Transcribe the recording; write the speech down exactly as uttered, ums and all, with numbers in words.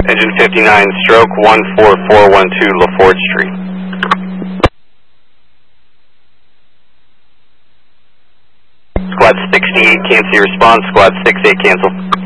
Engine fifty-nine, stroke one four four one two LaForge Street. Squad sixty-eight, can't see response. Squad six eight, cancel.